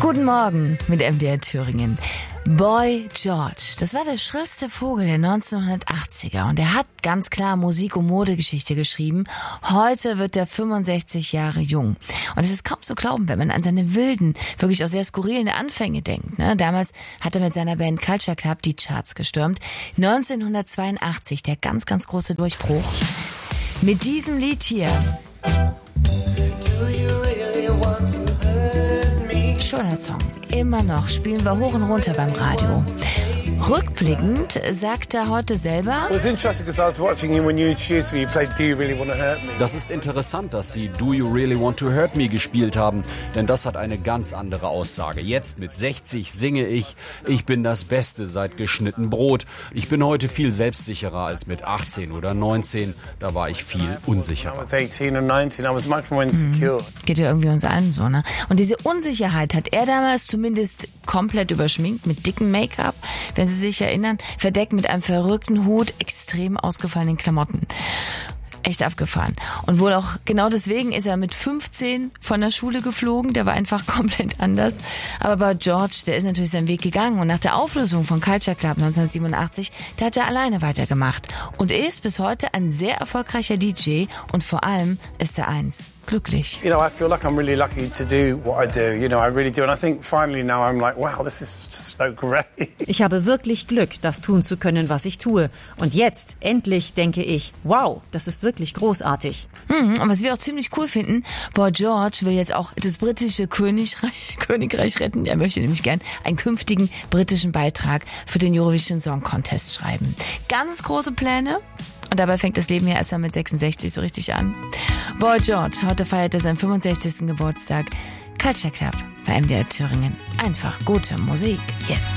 Guten Morgen mit MDR Thüringen. Boy George, das war der schrillste Vogel der 1980er und er hat ganz klar Musik- und Modegeschichte geschrieben. Heute wird er 65 Jahre jung. Und es ist kaum zu glauben, wenn man an seine wilden, wirklich auch sehr skurrilen Anfänge denkt. Damals hat er mit seiner Band Culture Club die Charts gestürmt. 1982 der ganz, ganz große Durchbruch. Mit diesem Lied hier. Schöner Song. Immer noch spielen wir hoch und runter beim Radio. Rückblickend sagt er heute selber: Das ist interessant, dass Sie Do You Really Want to Hurt Me gespielt haben, denn das hat eine ganz andere Aussage. Jetzt mit 60 singe ich bin das Beste seit geschnitten Brot. Ich bin heute viel selbstsicherer als mit 18 oder 19. Da war ich viel unsicherer. Geht ja irgendwie uns allen so, ne? Und diese Unsicherheit hat er damals zumindest komplett überschminkt mit dickem Make-up, wenn Sie sich erinnern, verdeckt mit einem verrückten Hut, extrem ausgefallenen Klamotten. Echt abgefahren. Und wohl auch genau deswegen ist er mit 15 von der Schule geflogen. Der war einfach komplett anders. Aber bei George, der ist natürlich seinen Weg gegangen. Und nach der Auflösung von Culture Club 1987, da hat er alleine weitergemacht. Und ist bis heute ein sehr erfolgreicher DJ. Und vor allem ist er eins: glücklich. You know, I feel like I'm really lucky to do what I do. You know, I really do. And I think finally now I'm like, wow, this is just so great. Ich habe wirklich Glück, das tun zu können, was ich tue. Und jetzt, endlich, denke ich, wow, das ist wirklich großartig. Und was wir auch ziemlich cool finden, Boy George will jetzt auch das britische Königreich retten. Er möchte nämlich gern einen künftigen britischen Beitrag für den Eurovision Song Contest schreiben. Ganz große Pläne. Und dabei fängt das Leben ja erst mal mit 66 so richtig an. Boy George, heute feiert er seinen 65. Geburtstag. Culture Club bei MDR Thüringen. Einfach gute Musik. Yes.